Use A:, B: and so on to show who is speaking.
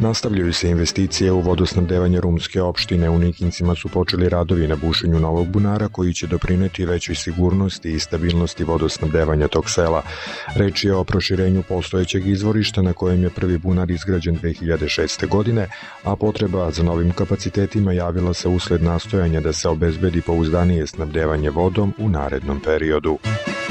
A: Nastavljaju se investicije u vodosnabdevanje Rumske opštine. U Nikincima su počeli radovi na bušenju novog bunara koji će doprineti većoj sigurnosti i stabilnosti vodosnabdevanja tog sela. Reč je o proširenju postojećeg izvorišta na kojem je prvi bunar izgrađen 2006. godine, a potreba za novim kapacitetima javila se usled nastojanja da se obezbedi pouzdanije snabdevanje vodom u narednom periodu.